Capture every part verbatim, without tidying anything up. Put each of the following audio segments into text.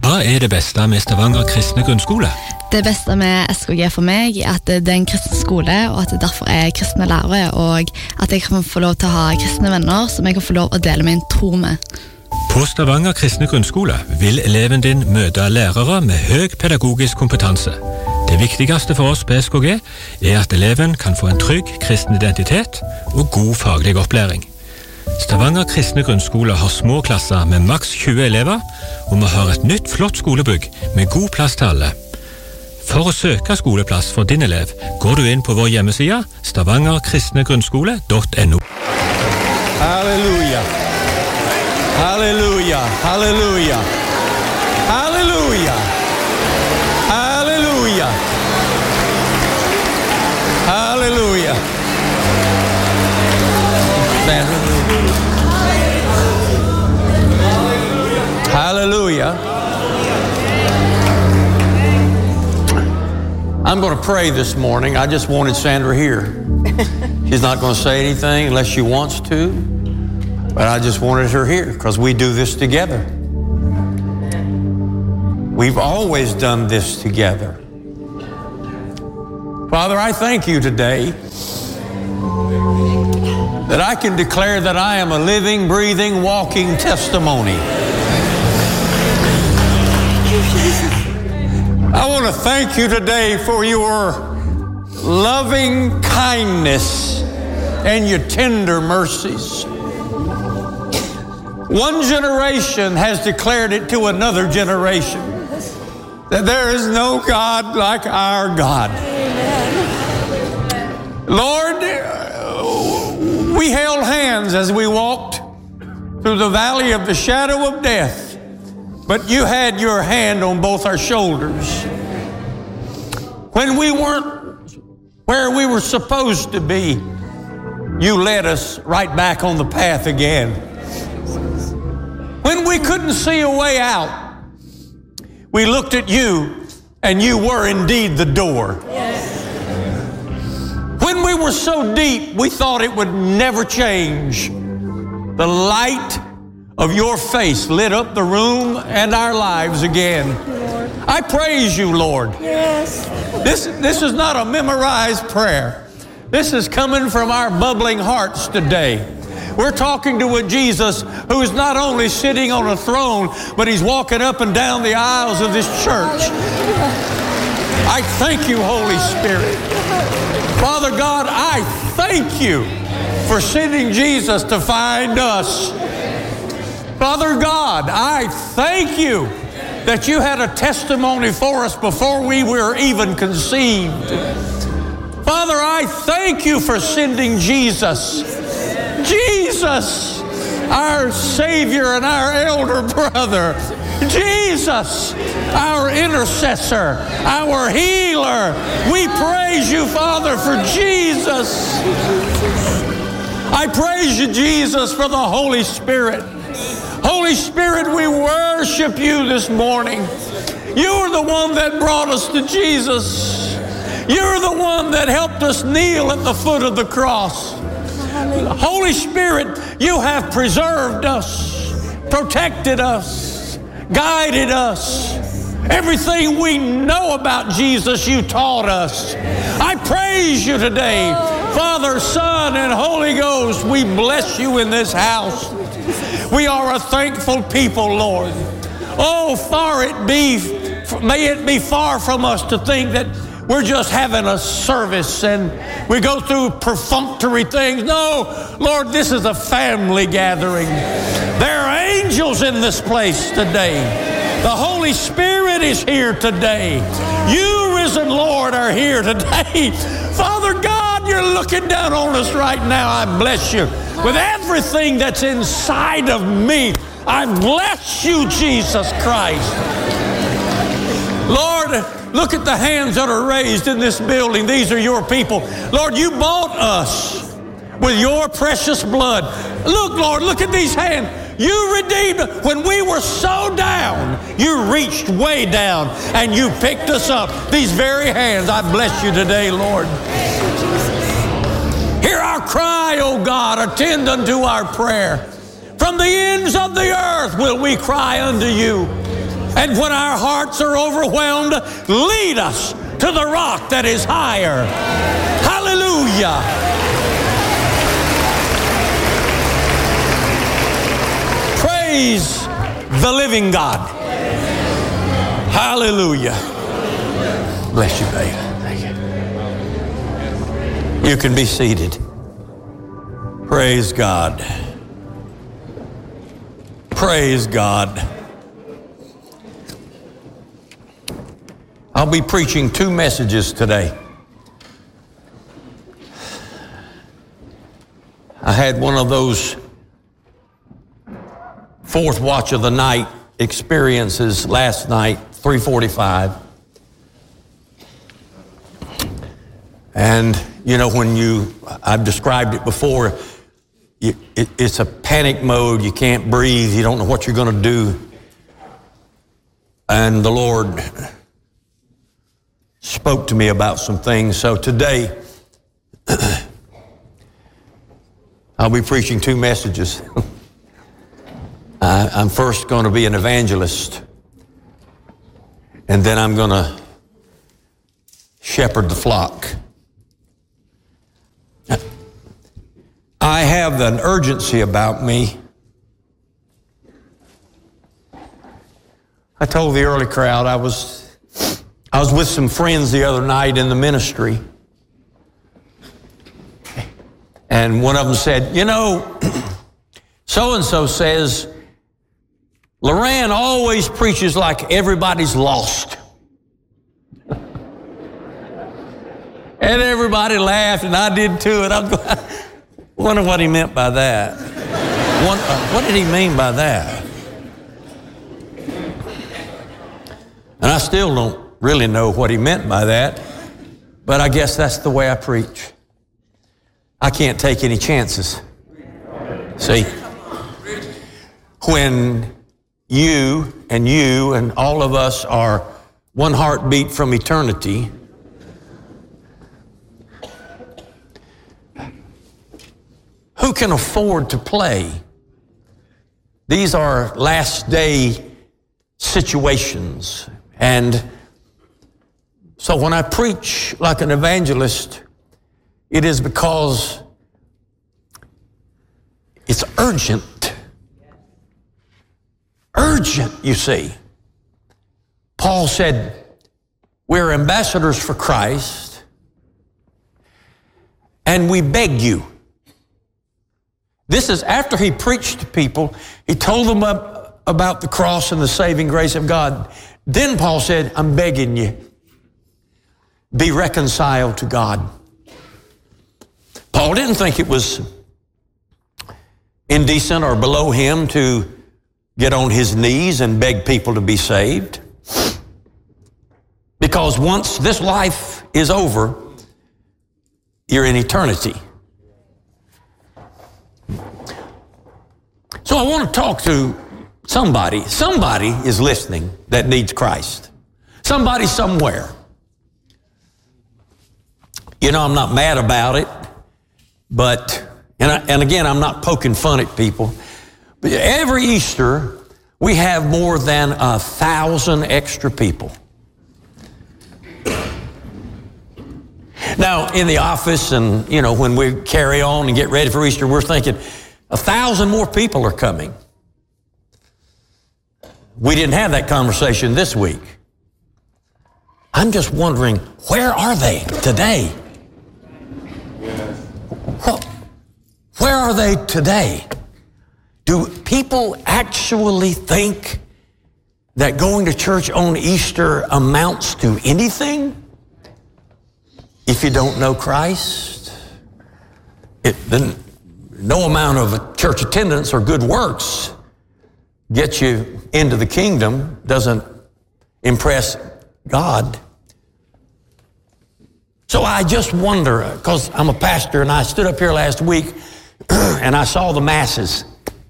Hva er det beste med Stavanger kristne grunnskole? Det beste med S K G for meg er at det er en kristen skole, og at det derfor er kristne lærere, og at jeg kan få lov til å ha kristne venner som jeg kan få lov å dele min tro med. På Stavanger kristne grunnskole vil eleven din møte lærere med høy pedagogisk kompetanse. Det viktigste for oss på S K G er at eleven kan få en trygg kristen identitet og god faglig opplæring. Stavanger kristne grunnskole har små klasser med maks tjue elever, og vi har et nytt flott skolebygg med god plass til alle. For å søke skoleplass for din elev, går du inn på vår hjemmeside stavanger kristne grunnskole punktum no. Halleluja! Halleluja! Halleluja! Halleluja! Halleluja! Halleluja! Hallelujah. I'm going to pray this morning. I just wanted Sandra here. She's not going to say anything unless she wants to, but I just wanted her here because we do this together. We've always done this together. Father, I thank you today that I can declare that I am a living, breathing, walking testimony. I want to thank you today for your loving kindness and your tender mercies. One generation has declared it to another generation that there is no God like our God. Lord, we held hands as we walked through the valley of the shadow of death, but you had your hand on both our shoulders. When we weren't where we were supposed to be, you led us right back on the path again. When we couldn't see a way out, we looked at you and you were indeed the door. Yes. When we were so deep, we thought it would never change. The light of your face lit up the room and our lives again. Lord. I praise you, Lord. Yes. This, this is not a memorized prayer. This is coming from our bubbling hearts today. We're talking to a Jesus who is not only sitting on a throne, but he's walking up and down the aisles of this church. I thank you, Holy Spirit. Father God, I thank you for sending Jesus to find us. Father God, I thank you that you had a testimony for us before we were even conceived. Father, I thank you for sending Jesus. Jesus, our Savior and our elder brother. Jesus, our intercessor, our healer. We praise you, Father, for Jesus. I praise you, Jesus, for the Holy Spirit. Holy Spirit, we worship you this morning. You're the one that brought us to Jesus. You're the one that helped us kneel at the foot of the cross. Holy Spirit, you have preserved us, protected us, guided us. Everything we know about Jesus, you taught us. I praise you today. Father, Son, and Holy Ghost, we bless you in this house. We are a thankful people, Lord. Oh, far it be, may it be far from us to think that we're just having a service and we go through perfunctory things. No, Lord, this is a family gathering. There are angels in this place today. The Holy Spirit is here today. You, risen Lord, are here today. Father God, you're looking down on us right now. I bless you. With everything that's inside of me, I bless you, Jesus Christ. Lord, look at the hands that are raised in this building. These are your people. Lord, you bought us with your precious blood. Look, Lord, look at these hands. You redeemed us. When we were so down, you reached way down and you picked us up. These very hands, I bless you today, Lord. Hear our cry, O God, attend unto our prayer. From the ends of the earth will we cry unto you. And when our hearts are overwhelmed, lead us to the rock that is higher. Hallelujah. Praise the living God. Hallelujah. Bless you, babe. Thank you. You can be seated. Praise God. Praise God. I'll be preaching two messages today. I had one of those fourth watch of the night experiences last night, three forty-five. And, you know, when you, I've described it before, you, it, it's a panic mode. You can't breathe. You don't know what you're going to do. And the Lord spoke to me about some things. So today, I'll be preaching two messages. I, I'm first going to be an evangelist, and then I'm going to shepherd the flock. I have an urgency about me. I told the early crowd I was I was with some friends the other night in the ministry, and one of them said, you know, so-and-so says, Loran always preaches like everybody's lost. And everybody laughed, and I did too, and I wonder what he meant by that. What, uh, what did he mean by that? And I still don't really know what he meant by that, but I guess that's the way I preach. I can't take any chances. See, when you and you and all of us are one heartbeat from eternity, who can afford to play? These are last day situations. And so when I preach like an evangelist, it is because it's urgent. Urgent, you see. Paul said, we're ambassadors for Christ, and we beg you. This is after he preached to people. He told them about the cross and the saving grace of God. Then Paul said, I'm begging you, be reconciled to God. Paul didn't think it was indecent or below him to get on his knees and beg people to be saved. Because once this life is over, you're in eternity. So I want to talk to somebody. Somebody is listening that needs Christ. Somebody somewhere. You know, I'm not mad about it, but, and, I, and again, I'm not poking fun at people. But every Easter, we have more than a thousand extra people. Now, in the office and, you know, when we carry on and get ready for Easter, we're thinking, a thousand more people are coming. We didn't have that conversation this week. I'm just wondering, where are they today? Well, where are they today? Do people actually think that going to church on Easter amounts to anything? If you don't know Christ, it, then no amount of church attendance or good works gets you into the kingdom, doesn't impress God. So I just wonder, because I'm a pastor and I stood up here last week and I saw the masses.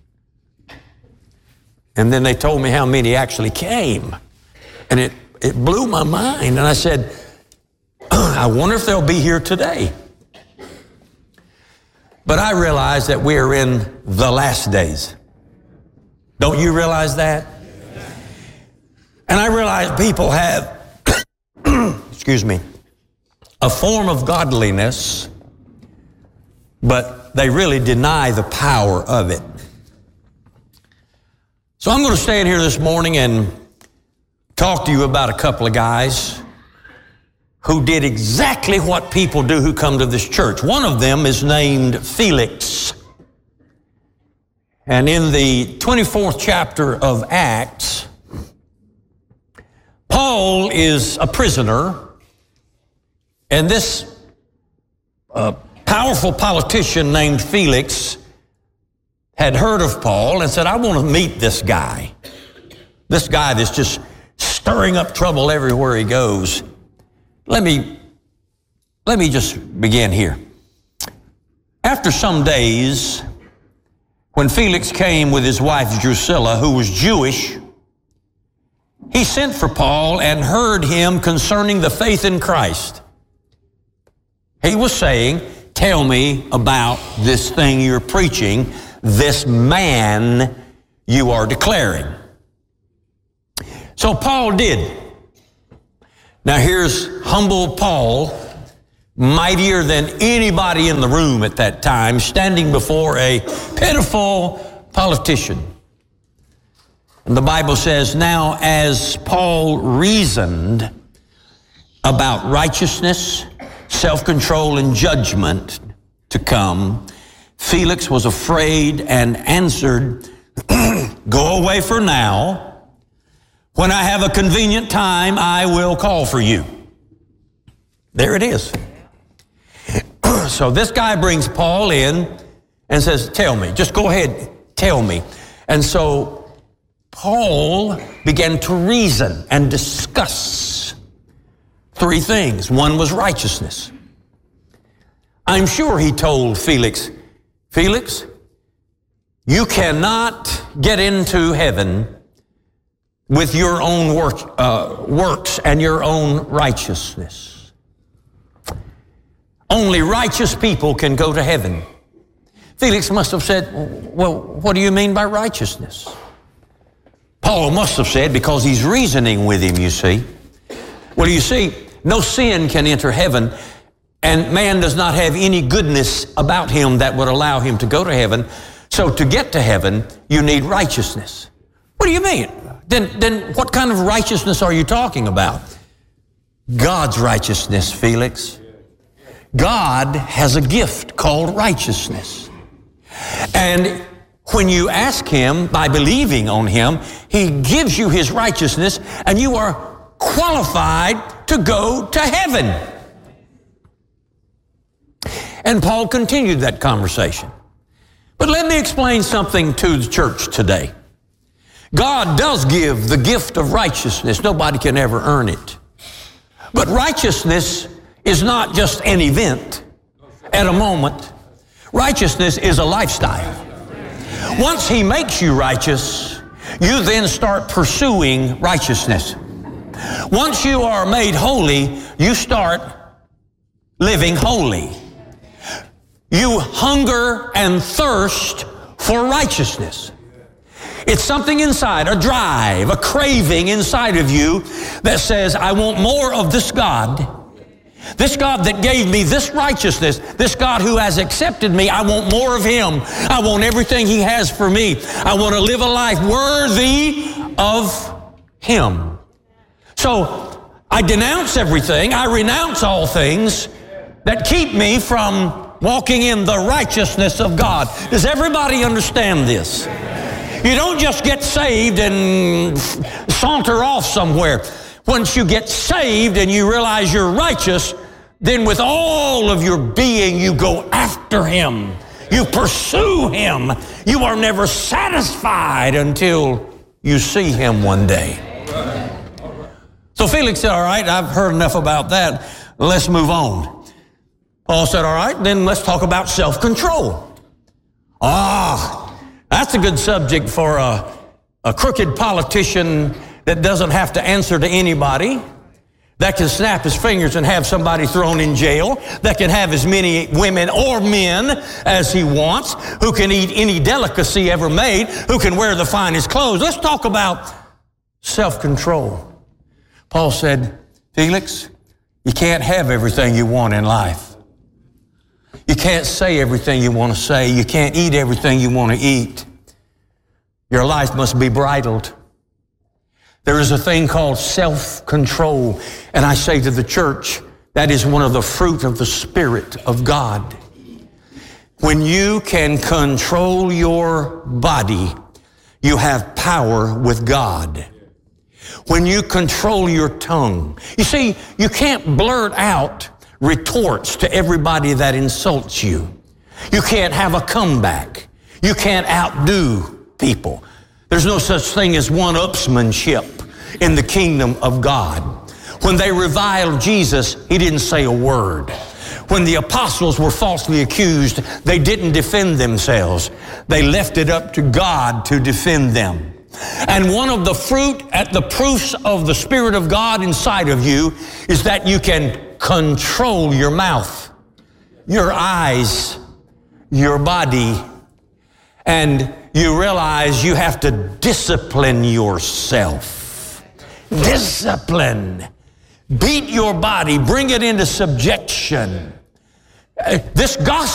And then they told me how many actually came. And it, it blew my mind. And I said, I wonder if they'll be here today. But I realize that we are in the last days. Don't you realize that? And I realize people have, excuse me, a form of godliness, but they really deny the power of it. So I'm going to stand here this morning and talk to you about a couple of guys who did exactly what people do who come to this church. One of them is named Felix. And in the twenty-fourth chapter of Acts, Paul is a prisoner, and this uh, powerful politician named Felix had heard of Paul and said, I want to meet this guy. This guy that's just stirring up trouble everywhere he goes. Let me, let me just begin here. After some days, when Felix came with his wife Drusilla, who was Jewish, he sent for Paul and heard him concerning the faith in Christ. He was saying, tell me about this thing you're preaching, this man you are declaring. So Paul did. Now here's humble Paul, mightier than anybody in the room at that time, standing before a pitiful politician. And the Bible says, now as Paul reasoned about righteousness, self-control, and judgment to come, Felix was afraid and answered, go away for now. When I have a convenient time, I will call for you. There it is. So this guy brings Paul in and says, tell me, just go ahead, tell me. And so Paul began to reason and discuss three things. One was righteousness. I'm sure he told Felix, Felix, you cannot get into heaven with your own work, uh, works and your own righteousness. Only righteous people can go to heaven. Felix must have said, well, what do you mean by righteousness? Paul must have said, because he's reasoning with him, you see. Well, you see, no sin can enter heaven, and man does not have any goodness about him that would allow him to go to heaven. So to get to heaven, you need righteousness. What do you mean? Then, then what kind of righteousness are you talking about? God's righteousness, Felix. God has a gift called righteousness. And when you ask him by believing on him, he gives you his righteousness, and you are qualified to go to heaven. And Paul continued that conversation. But let me explain something to the church today. God does give the gift of righteousness. Nobody can ever earn it. But righteousness is not just an event at a moment. Righteousness is a lifestyle. Once he makes you righteous, you then start pursuing righteousness. Once you are made holy, you start living holy. You hunger and thirst for righteousness. It's something inside, a drive, a craving inside of you that says, I want more of this God. This God that gave me this righteousness, this God who has accepted me, I want more of him. I want everything he has for me. I want to live a life worthy of him. So I denounce everything. I renounce all things that keep me from walking in the righteousness of God. Does everybody understand this? You don't just get saved and saunter off somewhere. Once you get saved and you realize you're righteous, then with all of your being, you go after him. You pursue him. You are never satisfied until you see him one day. So Felix said, all right, I've heard enough about that. Let's move on. Paul said, all right, then let's talk about self-control. Ah, that's a good subject for a, a crooked politician that doesn't have to answer to anybody, that can snap his fingers and have somebody thrown in jail, that can have as many women or men as he wants, who can eat any delicacy ever made, who can wear the finest clothes. Let's talk about self-control. Paul said, Felix, you can't have everything you want in life. You can't say everything you want to say. You can't eat everything you want to eat. Your life must be bridled. There is a thing called self-control. And I say to the church, that is one of the fruit of the Spirit of God. When you can control your body, you have power with God. When you control your tongue. You see, you can't blurt out retorts to everybody that insults you. You can't have a comeback. You can't outdo people. There's no such thing as one-upsmanship in the kingdom of God. When they reviled Jesus, he didn't say a word. When the apostles were falsely accused, they didn't defend themselves. They left it up to God to defend them. And one of the fruit, at the proofs of the Spirit of God inside of you is that you can control your mouth, your eyes, your body, and you realize you have to discipline yourself. Discipline. Beat your body, bring it into subjection. This gospel